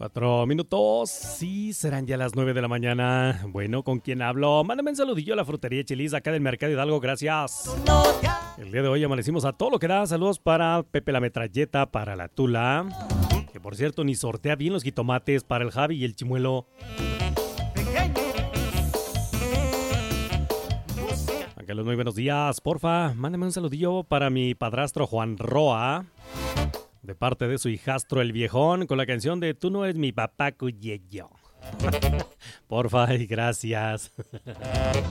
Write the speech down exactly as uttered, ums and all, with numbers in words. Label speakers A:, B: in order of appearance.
A: Cuatro minutos, sí, serán ya las nueve de la mañana. Bueno, ¿con quién hablo? Mándame un saludillo a la frutería Chelis acá del Mercado Hidalgo, gracias. El día de hoy amanecimos a todo lo que da. Saludos para Pepe la Metralleta, para la Tula, que por cierto ni sortea bien los jitomates, para el Javi y el Chimuelo. Acá los muy buenos días, porfa, mándame un saludillo para mi padrastro Juan Roa, de parte de su hijastro el Viejón, con la canción de Tú no eres mi papá, Cuyeyo. Porfa y gracias.